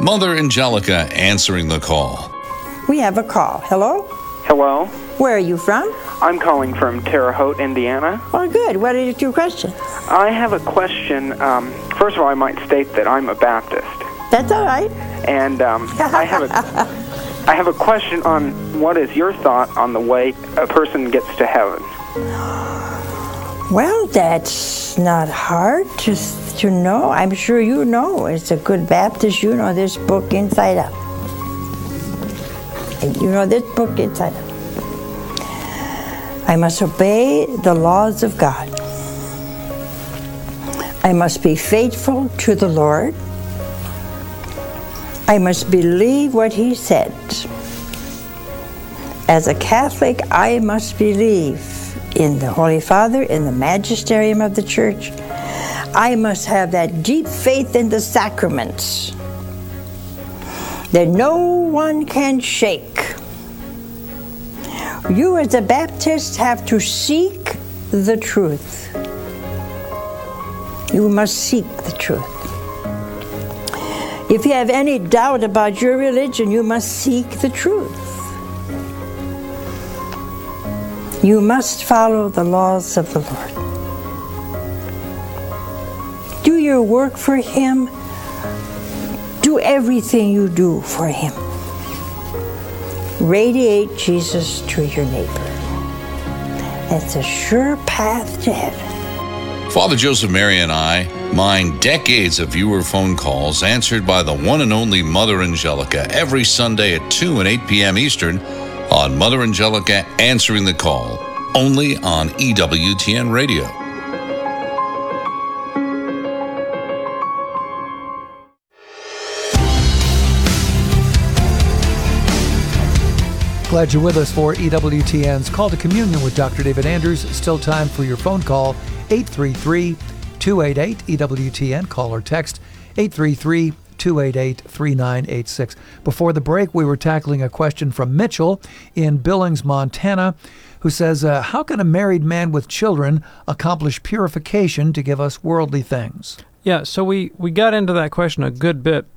Mother Angelica answering the call. We have a call. Hello? Hello. Where are you from? I'm calling from Terre Haute, Indiana. Oh, good. What are your two questions? I have a question. First of all, I might state that I'm a Baptist. That's all right. And I have a question on what is your thought on the way a person gets to heaven? Well, that's not hard to know. I'm sure you know. As a good Baptist, you know this book inside out. And you know this book inside out. I must obey the laws of God. I must be faithful to the Lord. I must believe what He said. As a Catholic, I must believe in the Holy Father, in the magisterium of the Church. I must have that deep faith in the sacraments that no one can shake. You as a Baptist have to seek the truth. You must seek the truth. If you have any doubt about your religion, you must seek the truth. You must follow the laws of the Lord. Do your work for Him. Do everything you do for Him. Radiate Jesus to your neighbor. That's a sure path to heaven. Father Joseph Mary and I mine decades of viewer phone calls answered by the one and only Mother Angelica every Sunday at 2 and 8 p.m. Eastern on Mother Angelica Answering the Call, only on EWTN Radio. Glad you're with us for EWTN's Call to Communion with Dr. David Anders. Still time for your phone call, 833-288-EWTN. Call or text 833-288-3986. Before the break, we were tackling a question from Mitchell in Billings, Montana, who says, how can a married man with children accomplish purification to give us worldly things? Yeah, so we got into that question a good bit